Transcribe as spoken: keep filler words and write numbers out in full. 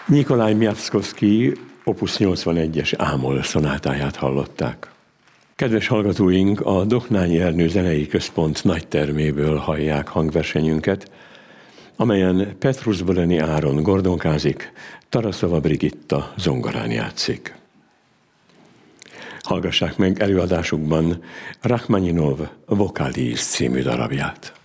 Nyikolaj Miaszkowski opus nyolcvanegyes ámol szonátáját hallották. Kedves hallgatóink, a Dohnányi Ernő Zenei Központ nagy terméből hallják hangversenyünket, amelyen Petrus Boleni Áron gordonkázik, Taraszova Brigitta zongorán játszik. Hallgassák meg előadásukban Rachmaninov Vokálíz című darabját.